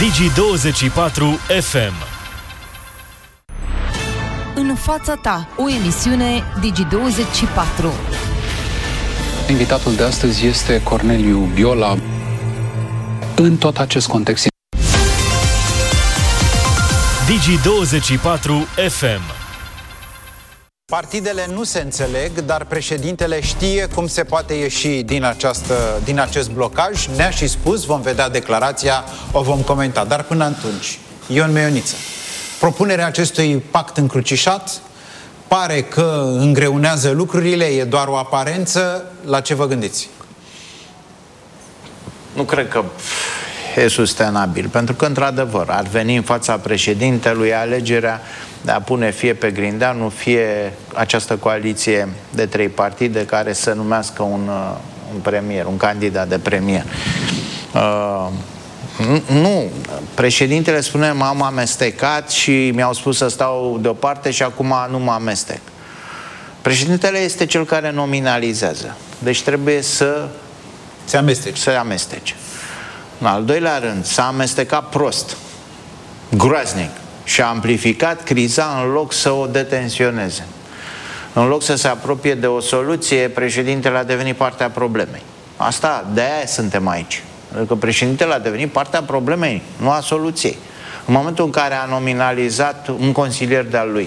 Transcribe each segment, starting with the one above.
Digi24 FM. În fața ta, o emisiune Digi24. Invitatul de astăzi este Corneliu Biola. În tot acest context, Digi24 FM. Partidele nu se înțeleg, dar președintele știe cum se poate ieși din acest blocaj. Ne-a și spus, vom vedea declarația, o vom comenta. Dar până atunci, Ion Meioniță, propunerea acestui pact încrucișat pare că îngreunează lucrurile, e doar o aparență. La ce vă gândiți? Nu cred că e sustenabil, pentru că, într-adevăr, ar veni în fața președintelui alegerea de a pune fie pe Grindeanu, fie această coaliție de 3 partide care să numească un premier, un candidat de premier. Nu, președintele spune, m-am amestecat și mi-au spus să stau deoparte și acum nu mă amestec. Președintele este cel care nominalizează, deci trebuie să se amestece. În al doilea rând, s-a amestecat prost, groaznic, și a amplificat criza în loc să o detensioneze. În loc să se apropie de o soluție, președintele a devenit partea problemei. Asta, de-aia suntem aici. Pentru că președintele a devenit partea problemei, nu a soluției. În momentul în care a nominalizat un consilier de-al lui,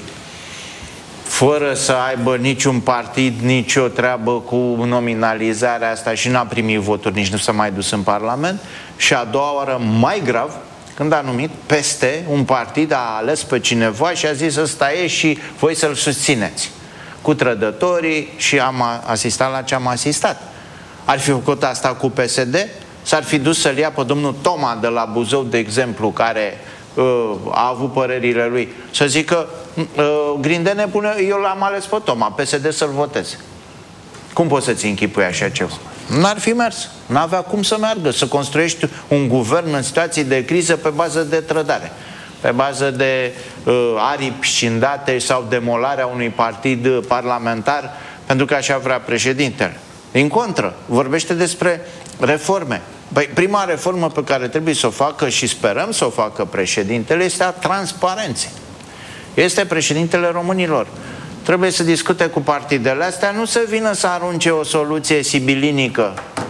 fără să aibă niciun partid, nicio treabă cu nominalizarea asta și n-a primit voturi, nici nu s-a mai dus în Parlament, și a doua oară, mai grav, când a numit peste un partid, a ales pe cineva și a zis ăsta e și voi să-l susțineți. Cu trădătorii, și am asistat la ce am asistat. Ar fi făcut asta cu PSD? S-ar fi dus să-l ia pe domnul Toma de la Buzău, de exemplu, care a avut părerile lui, să zică Grindene pune, eu l-am ales pe Toma, PSD să-l voteze. Cum poți să-ți închipui așa ceva? N-ar fi mers. N-avea cum să meargă, să construiești un guvern în situații de criză pe bază de trădare, pe bază de aripi scindate sau demolarea unui partid parlamentar, pentru că așa vrea președintele. Din contră, vorbește despre reforme. Păi, prima reformă pe care trebuie să o facă și sperăm să o facă președintele este a transparenței. Este președintele românilor. Trebuie să discute cu partidele astea, nu să vină să arunce o soluție sibilinică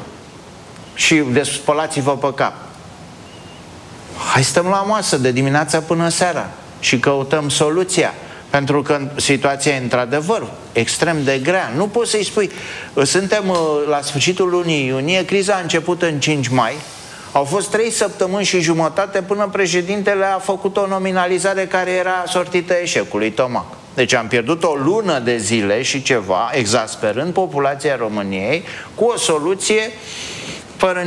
și despălați-vă pe cap. Hai, stăm la masă de dimineața până seara și căutăm soluția. Pentru că situația e într-adevăr extrem de grea. Nu poți să-i spui, suntem la sfârșitul lunii iunie, criza a început în 5 mai, au fost 3 săptămâni și jumătate până președintele a făcut o nominalizare care era sortită eșecului, Tomac. Deci am pierdut o lună de zile și ceva, exasperând populația României, cu o soluție fără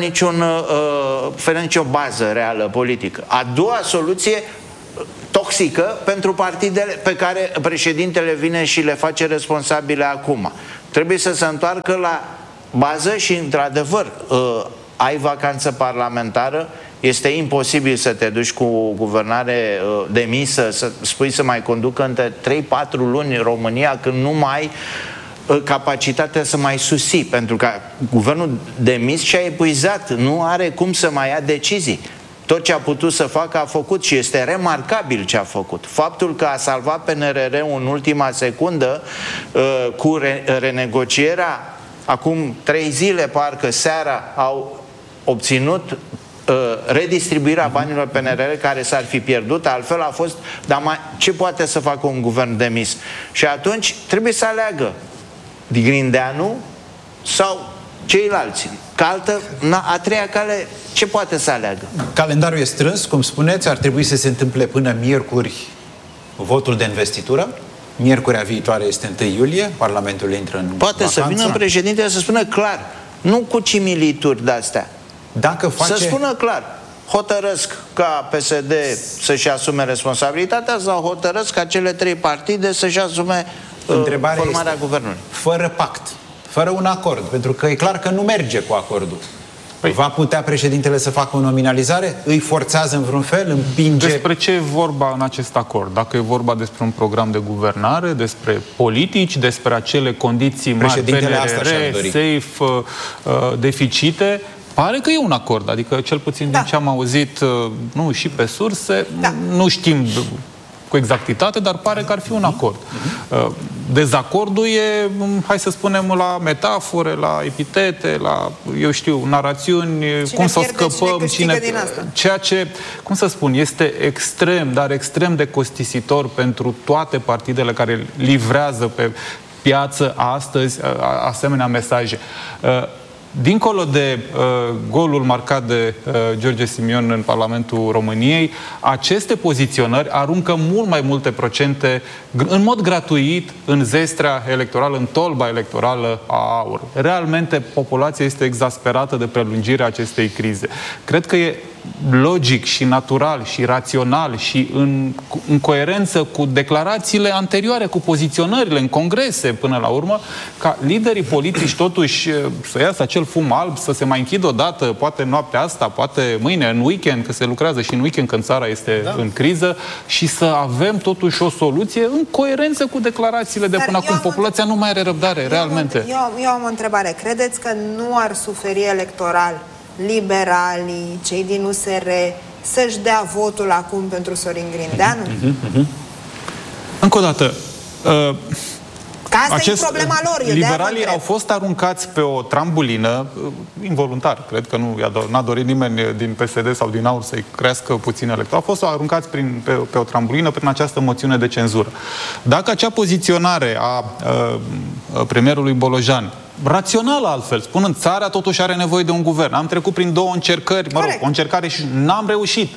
nicio bază reală politică. A doua soluție toxică pentru partidele pe care președintele vine și le face responsabile acum. Trebuie să se întoarcă la bază și, într-adevăr, ai vacanță parlamentară, este imposibil să te duci cu o guvernare demisă, să spui să mai conducă între 3-4 luni România, când nu mai ai capacitatea să mai susții, pentru că guvernul demis și-a epuizat, nu are cum să mai ia decizii. Tot ce a putut să facă a făcut și este remarcabil ce a făcut. Faptul că a salvat PNRR în ultima secundă cu renegocierea, acum 3 zile parcă seara au obținut redistribuirea banilor PNRR care s-ar fi pierdut, altfel a fost, dar ce poate să facă un guvern demis? Și atunci trebuie să aleagă Grindeanu sau ceilalți. A treia cale, ce poate să aleagă? Calendarul e strâns, cum spuneți, ar trebui să se întâmple până miercuri votul de investitură. Miercurea viitoare este 1 iulie, Parlamentul intră în Poate vacanță. să vină președintele să spună clar, nu cu cimilituri de-astea. Să spună clar, hotărăsc ca PSD să-și asume responsabilitatea sau hotărăsc ca cele 3 partide să-și asume formarea guvernului. Fără pact, fără un acord, pentru că e clar că nu merge cu acordul. Va putea președintele să facă o nominalizare? Îi forțează în vreun fel? Împinge? Despre ce e vorba în acest acord? Dacă e vorba despre un program de guvernare, despre politici, despre acele condiții mari, PNRR, safe, deficite, Pare că e un acord, adică cel puțin din ce am auzit, nu, și pe surse, nu știm cu exactitate, dar pare că ar fi un acord. Dezacordul e, hai să spunem, la metafore, la epitete, la, eu știu, narațiuni, cum să scăpăm, ceea ce, cum să spun, este extrem, dar extrem de costisitor pentru toate partidele care livrează pe piață astăzi asemenea mesaje. Dincolo de golul marcat de George Simion în Parlamentul României, aceste poziționări aruncă mult mai multe procente în mod gratuit în zestrea electorală, în tolba electorală a AUR. Realmente populația este exasperată de prelungirea acestei crize. Cred că e logic și natural și rațional și în coerență cu declarațiile anterioare, cu poziționările în congrese până la urmă, ca liderii politici totuși să iasă acel fum alb, să se mai închidă odată, poate noaptea asta, poate mâine, în weekend, că se lucrează și în weekend când țara este în criză, și să avem totuși o soluție în coerență cu declarațiile de până acum. Populația nu mai are răbdare, realmente. Eu am o întrebare. Credeți că nu ar suferi electoral liberalii, cei din USR, să-și dea votul acum pentru Sorin Grindeanu? Încă o dată, că asta e problema lor. Liberalii au fost aruncați pe o trambulină, involuntar, cred că n-a dorit nimeni din PSD sau din AUR să-i crească puțin electorat. Au fost aruncați pe o trambulină prin această moțiune de cenzură. Dacă acea poziționare a premierului Bolojan, rațională altfel, spunând, țara totuși are nevoie de un guvern. Am trecut prin 2 încercări, o încercare și n-am reușit.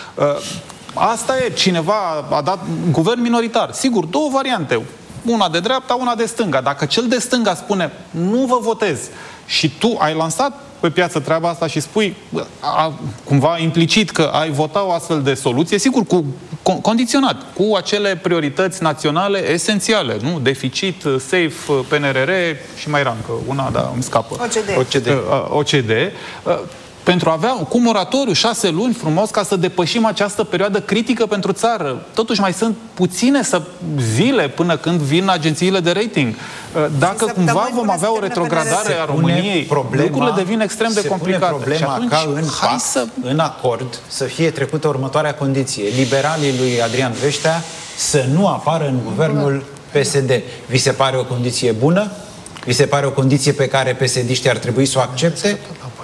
Asta e, cineva a dat guvern minoritar. Sigur, 2 variante. Una de dreapta, una de stânga. Dacă cel de stânga spune, nu vă votez, și tu ai lansat pe piață treaba asta și spui, cumva implicit, că ai vota o astfel de soluție, sigur, condiționat, cu acele priorități naționale esențiale, nu? Deficit, safe, PNRR și mai era încă una, dar îmi scapă. OCDE. Pentru a avea cu moratoriu 6 luni frumos ca să depășim această perioadă critică pentru țară. Totuși mai sunt puține zile până când vin agențiile de rating. Dacă cumva vom avea o retrogradare a României, lucrurile devin extrem de complicate. Problema atunci, ca în acord să fie trecută următoarea condiție. Liberalii lui Adrian Veștea să nu apară în guvernul PSD. Vi se pare o condiție bună? Vi se pare o condiție pe care PSD-știi ar trebui să o accepte?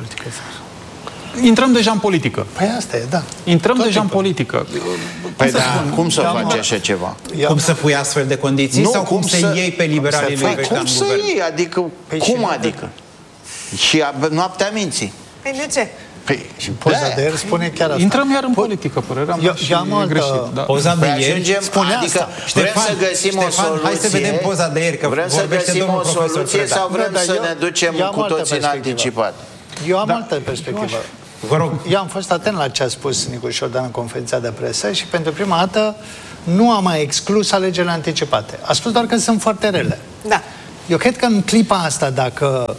Intrăm deja în politică. Păi asta e, da. Intrăm deja în politică. Păi cum să faci așa ceva? Cum să pui astfel de condiții? Sau cum să iei pe liberalii lui Veștea în guvern? Cum să iei? Adică, cum adică? Și noaptea minții. Păi de ce? Și poza de ieri spune chiar asta. Intrăm iar în politică, părerea mea, și e greșit. Poza de ieri spune asta. Vrem să găsim o soluție. Hai să vedem poza de ieri, că vrem să găsim o soluție sau vrem să ne ducem cu toții în anticipat? Eu am altă perspectivă. Vă rog. Eu am fost atent la ce a spus Nicu Șordan în conferința de presă și pentru prima dată nu a mai exclus alegerile anticipate. A spus doar că sunt foarte rele. Da. Eu cred că în clipa asta, dacă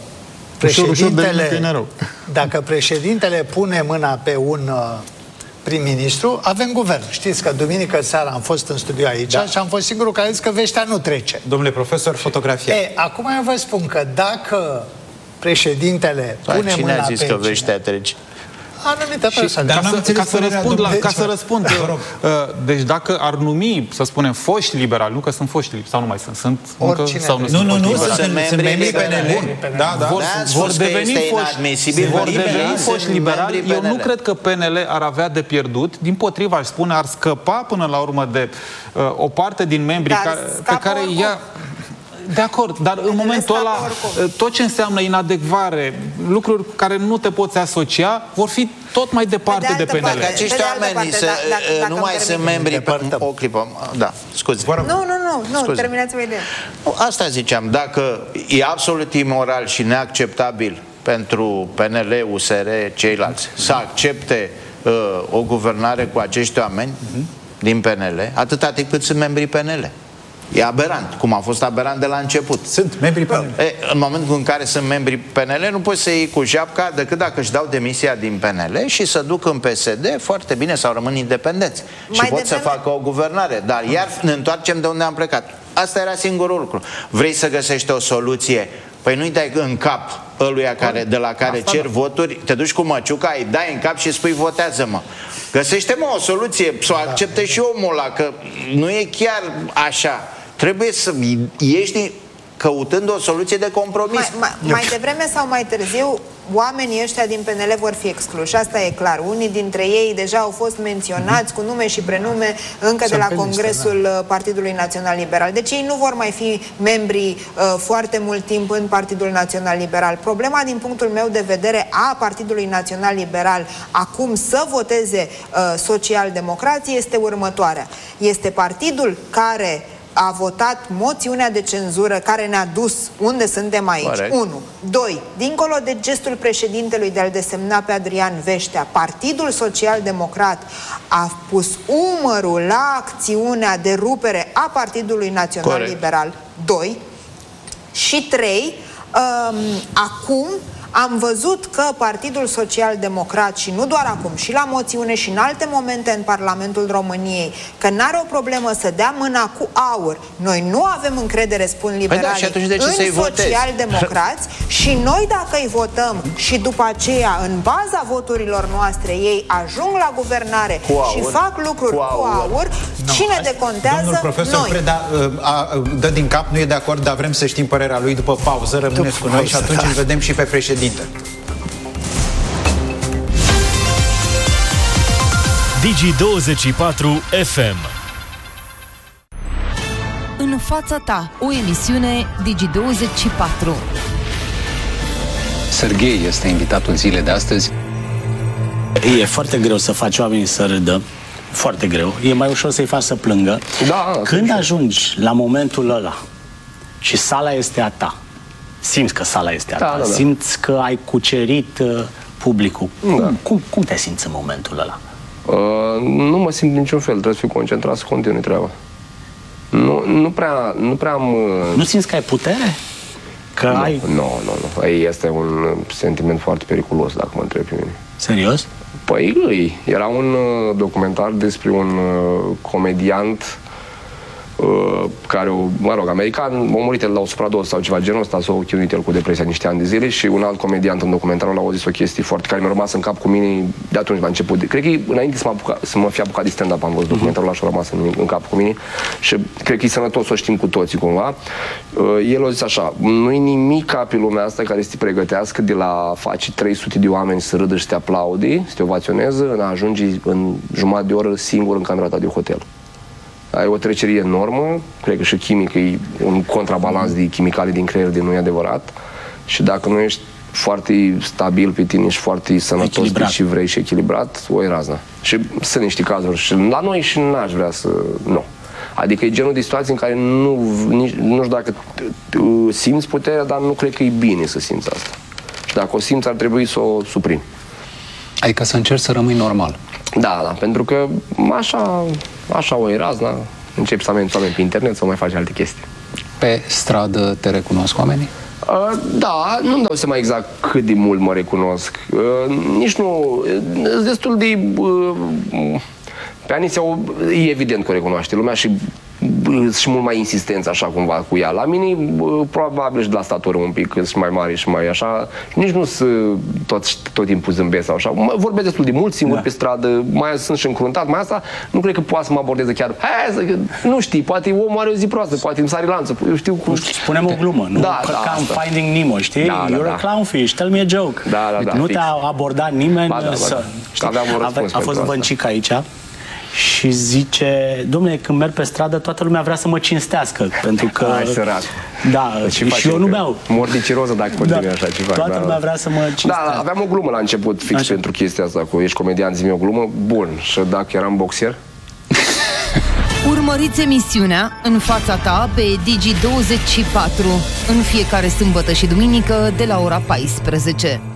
președintele pune mâna pe un prim-ministru, avem guvern. Știți că duminică seara am fost în studio aici și am fost singurul care a zis că Veștea nu trece. Domnule profesor, fotografia. Acum eu vă spun că dacă președintele pune mâna pe cine a zis că Veștea trece? Anumite persoane. Ca să răspund, deci dacă ar numi, să spunem, foști liberali, nu că sunt foști liberali, sau nu mai sunt, nu, sunt membrii PNL. Vor deveni foști liberali. Eu nu cred că PNL ar avea de pierdut, dimpotrivă, aș spune, ar scăpa până la urmă de o parte din membrii pe care ea... De acord, dar în momentul ăla, tot ce înseamnă inadecvare, lucruri care nu te poți asocia, vor fi tot mai departe de PNL. Dacă acești oameni nu mai sunt membri... O clipă, da, scuze. Nu, terminați-vă ideea. Asta ziceam, dacă e absolut imoral și neacceptabil pentru PNL, USR, ceilalți, să accepte o guvernare cu acești oameni din PNL, atâta timp cât sunt membrii PNL. E aberant, cum a fost aberant de la început. Sunt membrii PNL. În momentul în care sunt membrii PNL, nu poți să iei cu japca decât dacă își dau demisia din PNL și să duc în PSD foarte bine sau rămân independenți. Și pot să facă o guvernare. Dar iar ne întoarcem de unde am plecat. Asta era singurul lucru. Vrei să găsești o soluție? Păi nu-i dai în cap ăluia de la care cer voturi, te duci cu măciuca, îi dai în cap și spui votează-mă. Găsește-mă o soluție, să o accepte și omul ăla, că nu e chiar așa. Trebuie să ieși căutând o soluție de compromis. Mai devreme sau mai târziu, oamenii ăștia din PNL vor fi excluși, asta e clar. Unii dintre ei deja au fost menționați cu nume și prenume încă de la Congresul Partidului Național Liberal. Deci ei nu vor mai fi membri foarte mult timp în Partidul Național Liberal. Problema, din punctul meu de vedere, a Partidului Național Liberal acum să voteze social-democrație este următoarea. Este partidul care a votat moțiunea de cenzură care ne-a dus unde suntem aici. 1. 2. Dincolo de gestul președintelui de a-l desemna pe Adrian Veștea, Partidul Social-Democrat a pus umărul la acțiunea de rupere a Partidului Național Liberal. 2. Și 3. Acum am văzut că Partidul Social-Democrat, și nu doar acum, și la moțiune și în alte momente în Parlamentul României, că n-are o problemă să dea mâna cu aur. Noi nu avem încredere, spun liberalii, în social-democrați și noi dacă îi votăm și după aceea, în baza voturilor noastre, ei ajung la guvernare și fac lucruri cu aur, cine decontează? Domnul profesor noi. Preda dă din cap, nu e de acord, dar vrem să știm părerea lui după pauză. Rămâneți cu noi și atunci îl vedem și pe președinte. Digi24 FM. În fața ta, o emisiune Digi24. Serghei este invitatul zilei de astăzi. E foarte greu să faci oamenii să râdă. Foarte greu. E mai ușor să-i faci să plângă. Da, când ajungi la momentul ăla și sala este a ta, simți că sala este a ta, simți că ai cucerit publicul. Cum te simți în momentul ăla? Nu mă simt niciun fel, trebuie să fiu concentrat să continui treaba. Nu prea am... Nu simți că ai putere? Că ai... Nu. Este un sentiment foarte periculos, dacă mă întreb pe mine. Serios? Păi, era un documentar despre un comediant care, mă rog, american, a murit el la o supradoză sau ceva genul ăsta, s-a chinuit el cu depresia niște ani de zile și un alt comediant în documentarul ăla a zis o chestie foarte care mi-a rămas în cap cu mine de atunci la început. Cred că înainte să mă fi apucat de stand-up am văzut documentarul ăla și a rămas în cap cu mine și cred că e sănătos să o știm cu toții cumva. El a zis așa, nu-i nimic ca pe lumea asta care să te pregătească de la face 300 de oameni să râdă și să te aplaude, să te ovaționeze, în a ajunge în jumătate de oră singur în camera ta de hotel. Ai o trecerie enormă, cred că și chimic e un contrabalans de chimicale din creier de nu e adevărat și dacă nu ești foarte stabil pe tine și foarte sănătos și vrei și echilibrat, o e razna. Și sunt niște cazuri și la noi și n-aș vrea să... Nu. Adică e genul de situații în care nu știu dacă simți puterea, dar nu cred că e bine să simți asta. Și dacă o simți, ar trebui să o suprimi. Adică să încerci să rămâi normal. Da, pentru că așa o e razna, începi să ameninți oameni pe internet sau mai faci alte chestii. Pe stradă te recunosc oamenii? Da, nu-mi dau seama exact cât de mult mă recunosc. Nici nu... Destul de... Pe Aniția e evident că o recunoaște lumea și mult mai insistență așa cumva cu ea. La mine probabil și de la statură un pic, sunt mai mare și mai așa. Nici nu sunt tot timpul zâmbesc sau așa. Vorbesc destul de mult singur pe stradă, mai sunt și încruntat, mai asta nu cred că poate să mă abordeze chiar. Nu știi, poate omul are o zi proastă, poate îmi sare lanță. Eu știu cum... Spunem o glumă, nu? Ca în Finding Nemo, știi? You're a clownfish, tell me a joke. Nu te-a abordat nimeni să... A fost Văncic aici și zice, dom'le, când merg pe stradă, toată lumea vrea să mă cinstească, pentru că... Hai, sărat. Da, și eu nu beau. Mor de ciroză dacă continui așa ceva. Toată lumea vrea să mă cinstească. Da, aveam o glumă la început fix pentru chestia asta, cu ești comedian, zi-mi o glumă, bun, și dacă eram boxer? Urmăriți emisiunea În fața ta pe Digi24 în fiecare sâmbătă și duminică de la ora 14.